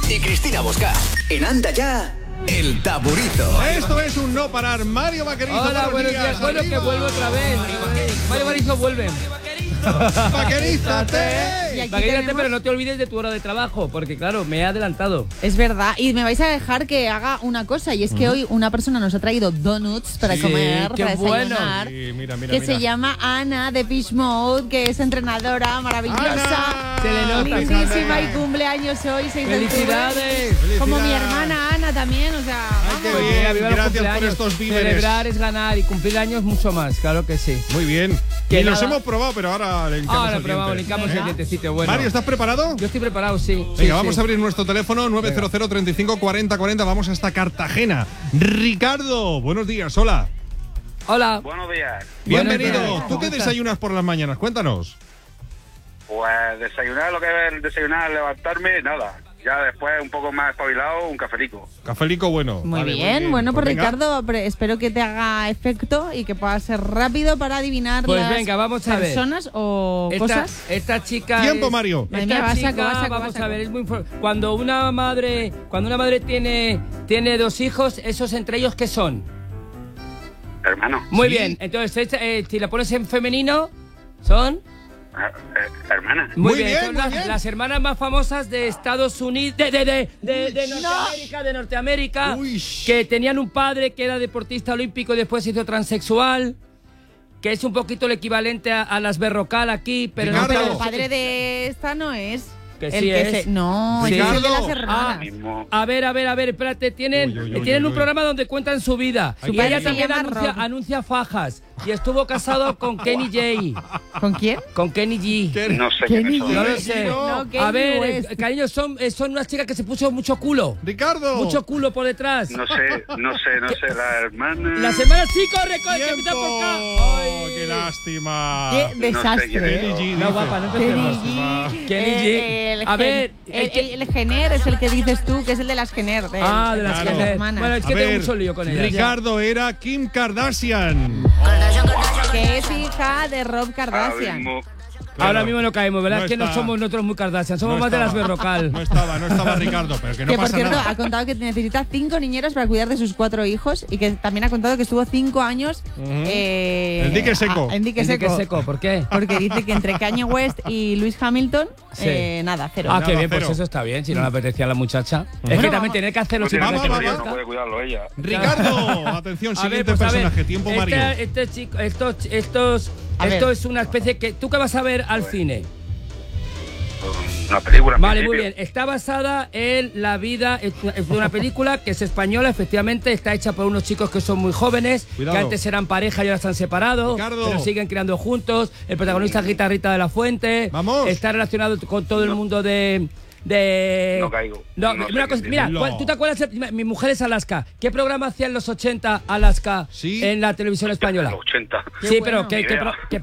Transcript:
y Cristina Bosca. En Anda Ya, El Taburito. Esto es un no parar. Mario Vaquerizo. Hola, buenos días. Bueno, que vuelvo otra vez. Mario Vaquerizo vuelve. Vaquerízate. Vaquerízate, pero no te olvides de tu hora de trabajo, porque claro, me he adelantado. Es verdad, y me vais a dejar que haga una cosa, y es que hoy una persona nos ha traído donuts para comer, qué para desayunar, bueno. Sí, mira. se llama Ana de Fish Mode, que es entrenadora maravillosa. Ana. Se le nota, Lindísima Ana. y cumpleaños hoy, 6 de octubre. ¡Felicidades! Como mi Felicidades. hermana Ana también, o sea, Ay, qué vamos. bien. Viva los Gracias por cumpleaños. estos víveres. Celebrar es ganar y cumplir años mucho más, claro que sí. Muy bien. Que Y los nada. hemos probado, pero ahora le hincamos Ahora el probamos, diente. linkamos el dientecito. Bueno, Mario, ¿estás preparado? yo estoy preparado, sí. Venga, vamos a abrir nuestro teléfono 900 35 40 40. Vamos hasta Cartagena. Ricardo, buenos días, hola. Hola. Buenos días. Bienvenido. Buenos días. ¿Tú ¿Cómo qué estás? desayunas por las mañanas? Cuéntanos. Pues desayunar, lo que es desayunar, levantarme, nada. Ya después, un poco más espabilado, un cafelico. Cafelico bueno. Muy Vale, bien, bueno, pues venga. Ricardo, espero que te haga efecto y que pueda ser rápido para adivinar Pues las venga, vamos a ver. personas o cosas. Esta chica. Tiempo, es- Mario. Madre Esta mía, va a chica, saco, va a saco, vamos va a saco. a ver, es muy cuando una madre tiene dos hijos, esos entre ellos ¿qué son? Hermano. Muy Sí. bien. Entonces, si la pones en femenino, son Hermana. Muy bien. bien, Son muy bien. las hermanas más famosas de Estados Unidos, de Norteamérica, Uy. que tenían un padre que era deportista olímpico y después se hizo transexual, que es un poquito el equivalente a las Berrocal aquí, pero Ricardo. Pero el padre de esta no es. Que el sí que es. no, Sí. ese es el de Ricardo. las hermanas. Mismo. A ver, espérate, tienen Uy, uy, uy, tienen uy, un uy. programa donde cuentan su vida. Ay, Y qué ella bien. también Se llama Rob. anuncia fajas. Y estuvo casado con Kenny J. ¿Con quién? Con Kenny G. No sé Kenny quiénes son. No lo sé. No, Kenny A ver, West. cariño, son unas chicas que se puso mucho culo. Ricardo. Mucho culo por detrás. No sé, la hermana. La semana sí, corre, que empieza por acá. ¡Tiempo! Ay. ¡Qué lástima! Qué No sé quién desastre. es. Kenny G, No, dice. guapa, no Kenny empecemos. G. Kenny G. A ver, el Jenner es el que dices tú, que es el de las Jenner. de las Claro. Jenner. Bueno, es que A tengo ver, mucho lío con ella. Ricardo era Kim Kardashian. Que es hija de Rob Ahora Kardashian. mismo, Ahora mismo no caemos, ¿verdad? No es que no está. somos nosotros muy Kardashian, somos No más de las estaba. Berrocal. No estaba Ricardo, pero que no Que por pasa cierto nada. ha contado que necesita 5 niñeras para cuidar de sus 4 hijos y que también ha contado que estuvo 5 años En dique seco. En dique ¿En qué seco. seco? ¿Por qué? Porque dice que entre Kanye West y Lewis Hamilton, Sí. nada, cero. Ah, qué bien, cero. pues eso está bien, si no le apetecía a la muchacha. Es que Bueno, también tener que hacerlo no sin tiene Vamos, que te vamos, no apetezca. puede cuidarlo ella. Ricardo, atención, A ver, siguiente pues a ver, personaje. Tiempo, Mario. A ver. Esto es una especie que... ¿Tú qué vas a ver al cine? Una película. en Vale, muy principio. bien. Está basada en la vida, es una película que es española, efectivamente, está hecha por unos chicos que son muy jóvenes, Cuidado. que antes eran pareja y ahora están separados, Ricardo. pero siguen creando juntos. El protagonista es Guitarrita de la Fuente. Vamos. Está relacionado con todo el mundo de... No caigo. No, No sé una qué cosa, dices. mira, No. ¿tú te acuerdas? Mi mujer es Alaska. ¿Qué programa hacía en los 80 Alaska Sí. en la televisión española? Los 80. Sí, bueno. pero ¿qué, Ni qué idea. pro- qué